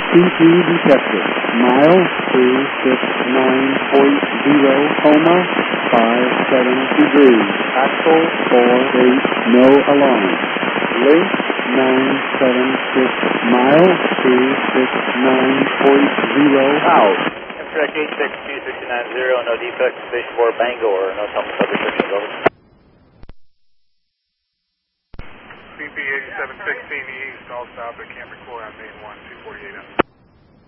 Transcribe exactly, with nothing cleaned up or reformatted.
C P detected. Mile two six nine point zero, coma, five seven degrees. Axle four eight, no alarm. Length nine seven six, mile two six nine point zero, out. Amtrak eight six two six nine zero, no defect, station four Bangor, no tunnel sub restrictions, over. C P eighty-seven sixteen east, all stop at Camp Core on main one, two forty-eight.